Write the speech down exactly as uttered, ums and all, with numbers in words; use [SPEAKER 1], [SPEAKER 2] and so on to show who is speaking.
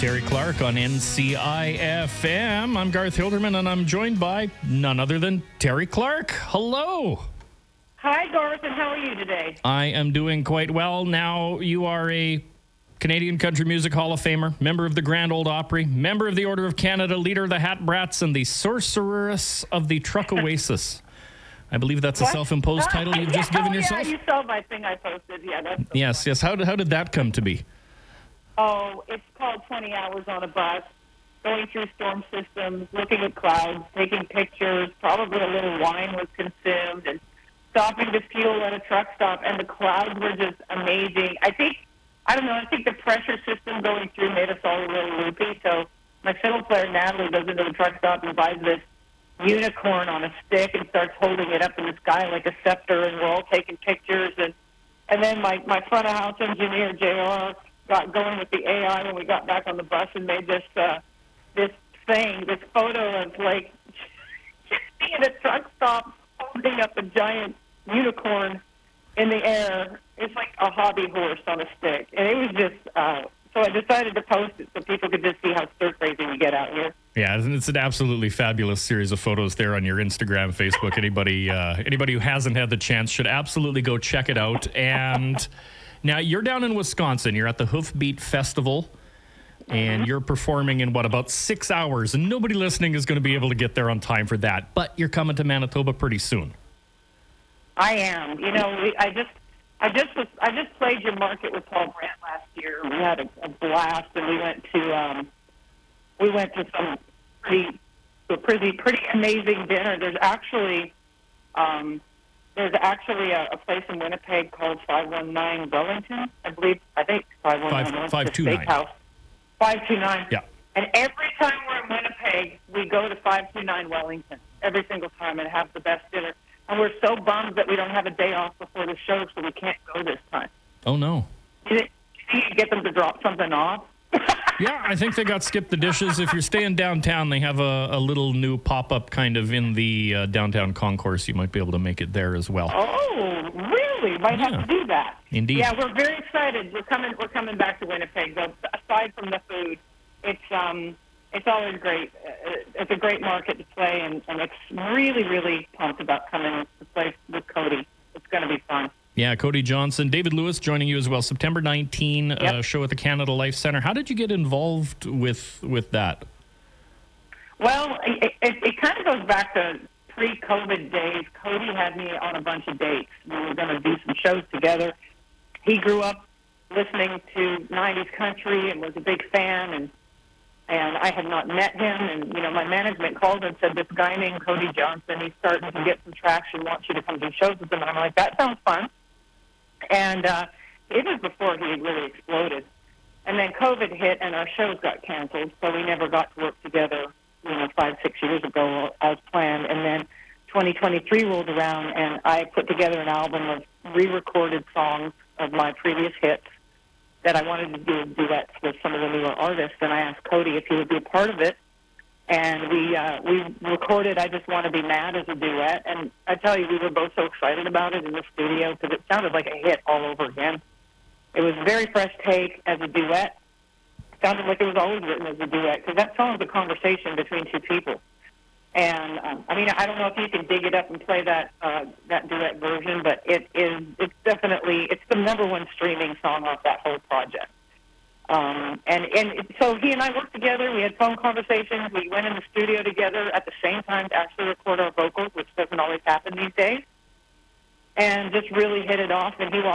[SPEAKER 1] Terry Clark on N C I F M. I'm Garth Hilderman, and I'm joined by none other than Terry Clark. Hello.
[SPEAKER 2] Hi, Garth, and how are you today?
[SPEAKER 1] I am doing quite well. Now, you are a Canadian Country Music Hall of Famer, member of the Grand Ole Opry, member of the Order of Canada, leader of the Hat Brats, and the sorceress of the Truck Oasis. I believe that's a
[SPEAKER 2] What?
[SPEAKER 1] self-imposed title you've just
[SPEAKER 2] yeah,
[SPEAKER 1] given
[SPEAKER 2] oh,
[SPEAKER 1] yourself.
[SPEAKER 2] Yeah, you saw my thing I posted. Yeah, that's so
[SPEAKER 1] Yes,
[SPEAKER 2] funny.
[SPEAKER 1] yes. How did, how did that come to be?
[SPEAKER 2] Oh, it's called twenty hours on a bus, going through storm systems, looking at clouds, taking pictures. Probably a little wine was consumed, and stopping to fuel at a truck stop. And the clouds were just amazing. I think, I don't know, I think the pressure system going through made us all a little loopy. So my fiddle player, Natalie, goes into the truck stop and buys this unicorn on a stick and starts holding it up in the sky like a scepter, and we're all taking pictures. And, and then my, my front of house engineer, J R, got going with the A I when we got back on the bus and made this uh, this thing, this photo of like just being at a truck stop holding up a giant unicorn in the air. It's like a hobby horse on a stick, and it was just. Uh, so I decided to post it so people could just see how stir crazy we get out here.
[SPEAKER 1] Yeah, it's an absolutely fabulous series of photos there on your Instagram, Facebook. Anybody, uh, anybody who hasn't had the chance should absolutely go check it out. And now you're down in Wisconsin. You're at the Hoofbeat Festival, and you're performing in, what, about six hours. And nobody listening is going to be able to get there on time for that. But you're coming to Manitoba pretty soon.
[SPEAKER 2] I am. You know, we, I just, I just was, I just played your market with Paul Brandt last year. We had a, a blast, and we went to, um, we went to some pretty, a pretty, pretty amazing dinner. There's actually, um, There's actually a, a place in Winnipeg called five one nine Wellington. I believe, I think five one nine Wellington.
[SPEAKER 1] five two nine.
[SPEAKER 2] Steakhouse. five two nine.
[SPEAKER 1] Yeah.
[SPEAKER 2] And every time we're in Winnipeg, we go to five two nine Wellington. Every single time, and have the best dinner. And we're so bummed that we don't have a day off before the show, so we can't go this time.
[SPEAKER 1] Oh, no.
[SPEAKER 2] Do you think you can get them to drop something off?
[SPEAKER 1] Yeah, I think they got Skip the Dishes. If you're staying downtown, they have a, a little new pop-up kind of in the uh, downtown concourse. You might be able to make it there as well.
[SPEAKER 2] Oh, really? Might
[SPEAKER 1] Yeah.
[SPEAKER 2] have to do that.
[SPEAKER 1] Indeed.
[SPEAKER 2] Yeah, we're very excited. We're coming. We're coming back to Winnipeg. Though, aside from the food, it's um, it's always great. Uh, It's a great market to play, and, and it's really, really pumped about coming to play with Cody. It's going to be fun.
[SPEAKER 1] Yeah, Cody Johnson. David Lewis joining you as well. September nineteenth,
[SPEAKER 2] Yep.
[SPEAKER 1] uh, show at the Canada Life Centre. How did you get involved with with that?
[SPEAKER 2] Well, it, it, it kind of goes back to pre-COVID days. Cody had me on a bunch of dates. We were going to do some shows together. He grew up listening to nineties country and was a big fan, and and I had not met him. And, you know, my management called and said, this guy named Cody Johnson, he's starting to get some traction, wants you to come do shows with him. And I'm like, that sounds fun. And uh, it was before he had really exploded. And then COVID hit, and our shows got canceled, so we never got to work together, you know, five, six years ago as planned. And then twenty twenty-three rolled around, and I put together an album of re-recorded songs of my previous hits that I wanted to do duets with some of the newer artists. And I asked Cody if he would be a part of it. And we uh, we recorded I Just Want to Be Mad as a duet. And I tell you, we were both so excited about it in the studio because it sounded like a hit all over again. It was a very fresh take as a duet. It sounded like it was always written as a duet because that song is a conversation between two people. And um, I mean, I don't know if you can dig it up and play that uh, that duet version, but it is it's definitely it's the number one streaming song off that whole project. Um, and and it, so he and I worked together. We had phone conversations. We went in the studio together at the same time to actually record our vocals, which doesn't always happen these days. And just really hit it off. And he